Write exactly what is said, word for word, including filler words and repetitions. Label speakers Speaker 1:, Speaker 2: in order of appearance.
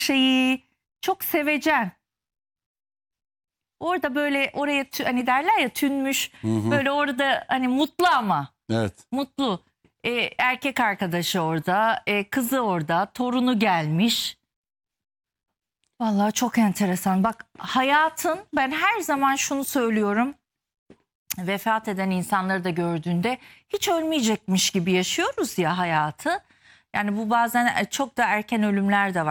Speaker 1: şeyi, çok sevecen. Orada böyle oraya hani derler ya tünmüş,
Speaker 2: Hı hı.
Speaker 1: böyle orada hani mutlu ama.
Speaker 2: Evet.
Speaker 1: Mutlu. Ee, erkek arkadaşı orada, e, kızı orada, torunu gelmiş. Vallahi çok enteresan. Bak hayatın, ben her zaman şunu söylüyorum. Vefat eden insanları da gördüğünde hiç ölmeyecekmiş gibi yaşıyoruz ya hayatı. Yani bu bazen çok da erken ölümler de var.